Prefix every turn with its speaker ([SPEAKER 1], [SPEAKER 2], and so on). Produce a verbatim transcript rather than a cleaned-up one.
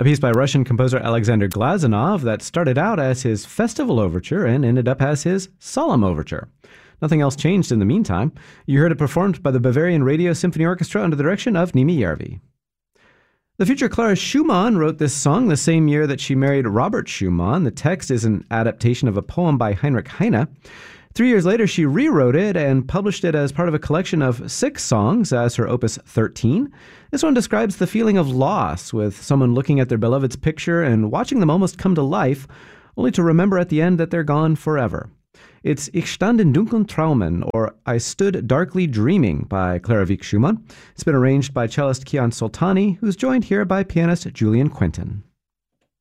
[SPEAKER 1] a piece by Russian composer Alexander Glazunov that started out as his festival overture and ended up as his solemn overture. Nothing else changed in the meantime. You heard it performed by the Bavarian Radio Symphony Orchestra under the direction of Nimi Järvi. The future Clara Schumann wrote this song the same year that she married Robert Schumann. The text is an adaptation of a poem by Heinrich Heine. Three years later, she rewrote it and published it as part of a collection of six songs as her opus thirteen. This one describes the feeling of loss, with someone looking at their beloved's picture and watching them almost come to life, only to remember at the end that they're gone forever. It's Ich stand in dunklen Traumen, or I Stood Darkly Dreaming, by Clara Wieck Schumann. It's been arranged by cellist Kian Soltani, who's joined here by pianist Julian Quentin.